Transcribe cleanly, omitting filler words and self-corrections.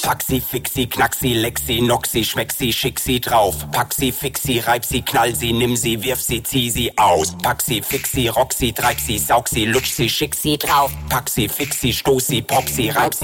Pack sie, fix sie, knack sie, leck sie, knock sie, schmeck sie, schick sie drauf. Pack sie, fix sie, reib sie, knall sie, nimm sie, wirf sie, zieh sie aus. Pack sie, fix sie, rock sie, treib sie, saug sie, lutsch sie, schick sie drauf. Pack sie, fix sie, stoß sie, pop sie, reib sie,